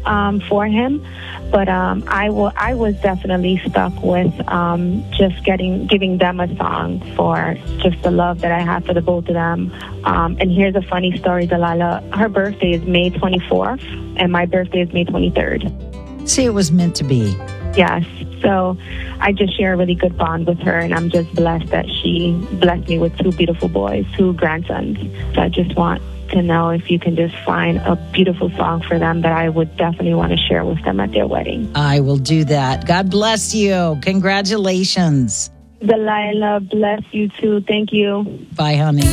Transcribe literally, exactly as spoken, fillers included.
um, for him. But um, I, w- I was definitely stuck with um, just getting giving them a song for just the love that I have for the both of them. Um, and here's a funny story, Delilah. Her birthday is May twenty-fourth, and my birthday is May twenty-third. See, it was meant to be. Yes. So I just share a really good bond with her, and I'm just blessed that she blessed me with two beautiful boys, two grandsons. So I just want to know if you can just find a beautiful song for them that I would definitely want to share with them at their wedding. I will do that. God bless you. Congratulations. Delilah, bless you too. Thank you. Bye, honey.